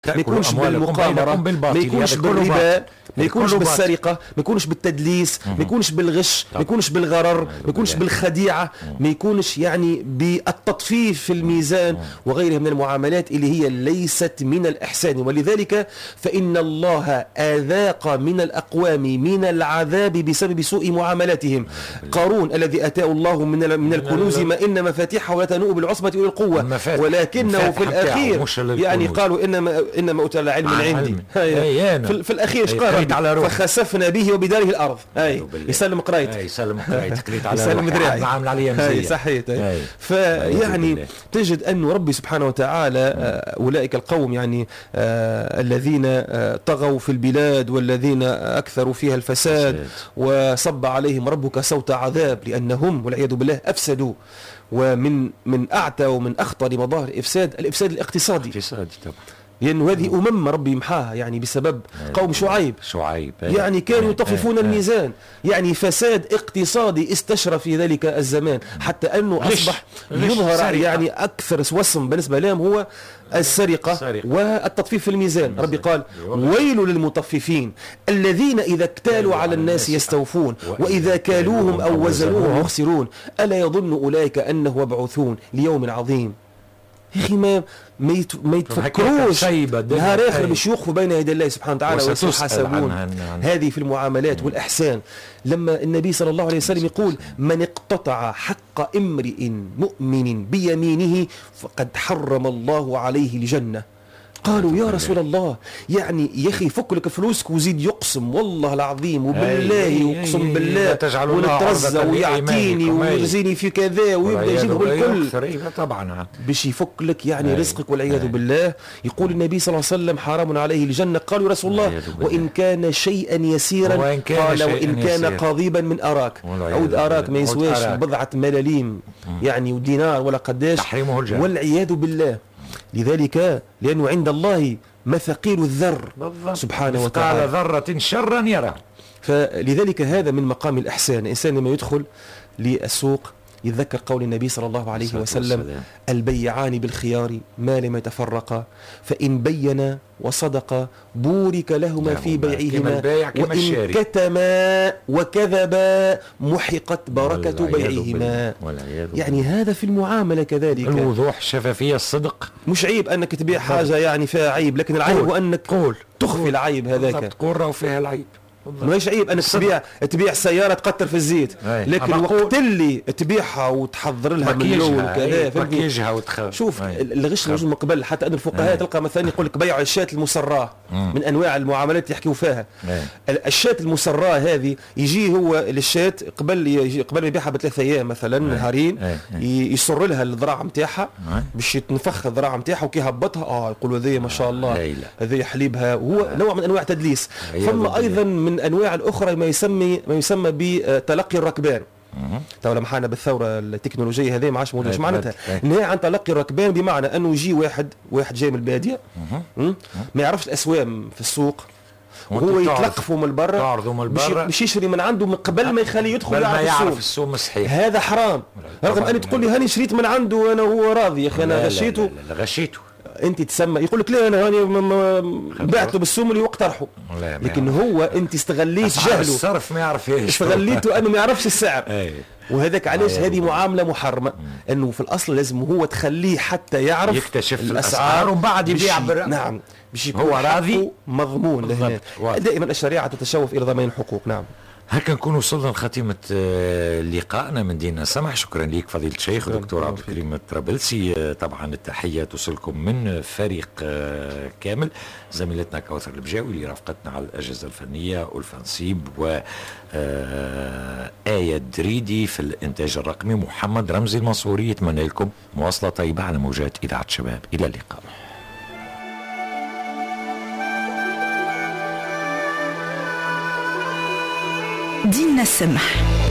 ما يكونش بالمقامرة، ما يكونش بالربا، ما يكونش بالسرقة، ما يكونش بالتدليس، ما يكونش بالغش، ما يكونش بالغرر، ما يكونش بالخديعة، ما يكونش يعني بالتطفيف في الميزان وغيرها من المعاملات اللي هي ليست من الإحسان. ولذلك فإن الله أذاق من الأقوام من العذاب بسبب سوء معاملتهم. قارون الذي أتاه الله من الكنوز ما إن مفاتيحه لا تنوء بالعصبة أولي القوة، ولكنه في الأخير يعني قالوا إنما أوتي العلم من عندي. في الأخير ايش قال؟ فخسفنا به وبداره الأرض. يسلم قرايت، يسلم قرايت، قريت على يسلم دراعي، ما عمل عليا مزية. صحيح. فيعني تجد أن ربي سبحانه وتعالى أولئك القوم يعني الذين طغوا في البلاد والذين أكثروا فيها الفساد وصب عليهم ربك صوت عذاب لأنهم والعياذ بالله أفسدوا. ومن أعتى ومن أخطر مظاهر الإفساد الاقتصادي طبعا، لأنه هذه أمم ربي محاها يعني بسبب قوم شعيب يعني كانوا يطففون الميزان، يعني فساد اقتصادي استشرى في ذلك الزمان حتى أنه أصبح يظهر يعني أكثر وسم بالنسبة لهم هو السرقة والتطفيف في الميزان. ربي قال ويل للمطففين الذين إذا اكتالوا على الناس يستوفون وإذا كالوهم أو وزنوهم يخسرون ألا يظن أولئك أنه مبعوثون ليوم عظيم. يا أخي ما يتفكروش نهار آخر باش يوقفوا بين يدي الله سبحانه وتعالى ويحاسبون. هذه في المعاملات والإحسان. لما النبي صلى الله عليه وسلم يقول من اقتطع حق امرئ مؤمن بيمينه فقد حرم الله عليه الجنة. قالوا يا رسول الله يعني يا أخي فك لك فلوسك وزيد يقسم والله العظيم وبالله يقسم بالله ونترزى ويعطيني ويرزيني في كذا ويبدأ يجيبه الكل طبعا باش يفك لك يعني رزقك والعياذ بالله. يقول النبي صلى الله عليه وسلم حرام عليه الجنة. قالوا يا رسول الله وإن كان شيئا يسيرا؟ قال وإن كان قضيبا من أراك. عود أراك ما يسواش بضعة ملاليم يعني ودينار ولا قداش والعياذ بالله. لذلك لأنه عند الله مثقيل الذر سبحانه وتعالى، قال ذرة شرا يرى. فلذلك هذا من مقام الإحسان. الإنسان لما يدخل للسوق يتذكر قول النبي صلى الله عليه وسلم البيعان بالخيار ما لم يتفرقا فإن بينا وصدقا بورك لهما في بيعهما وإن كتما وكذبا محقت بركة بيعهما. يعني هذا في المعاملة كذلك الوضوح، الشفافية، الصدق. مش عيب أنك تبيع حاجة يعني فيها عيب، لكن العيب هو أنك تخفي العيب هذاك. تقول رأوا فيها العيب. مش عيب انك تبيع سياره تقطر في الزيت، لكن وقت اللي تبيعها وتحضر لها من الاول كذا شوف الغش موجود من قبل. حتى ان الفقهاء تلقى مثلا يقول لك بيع الشاة المسراه من انواع المعاملات اللي يحكيوا فيها. الشاة المسراه هذه يجي هو الشاة قبل ما يبيعها بثلاثة ايام مثلا نهارين يسر لها الذراع نتاعها باش يتنفخ الذراع نتاعها وكي هبطها يقولوا هذه ما شاء الله هذه حليبها. هو نوع من انواع تدليس. ثم ايضا من انواع الاخرى ما يسمى بتلقي الركبان. تو لما حنا بالثوره التكنولوجيه هذه ما عادش موجود. معناتها نهي عن تلقي الركبان بمعنى انه يجي واحد جاي من الباديه ما يعرفش الاسوام في السوق وهو يتلقفوا من برا باش يشري من عنده من قبل ما يخليه يدخل يعرف السوق الصحيح. هذا حرام. رغم ان تقول لي هاني شريت من عنده انا وهو راضي يا اخي انا غشيته. انت تسمى يقول لك لا انا هاني بعته بالسوم اللي واقترحه، لكن هو انت استغليت جهله الصرف ما يعرف ايش استغليته انه ما يعرفش السعر. وهذاك علاش هذه معامله محرمه. انه في الاصل لازم هو تخليه حتى يعرف يكتشف الاسعار وبعد يبيع نعم باش يكون هو راضي مضمون. دائما الشريعه تتشوف الى ضمان الحقوق. نعم. هكا نكون وصلنا لخاتمة لقائنا من دينا سمح. شكرا لك فضيلة الشيخ دكتور عبد الكريم الطرابلسي. طبعا التحية توصلكم من فريق كامل، زميلتنا كوثر البجاوي اللي رافقتنا على الأجهزة الفنية والفنسيب آية دريدي في الإنتاج الرقمي، محمد رمزي المنصوري. يتمنى لكم مواصلة طيبة على موجات إذاعة شباب. إلى اللقاء. دينا السمح.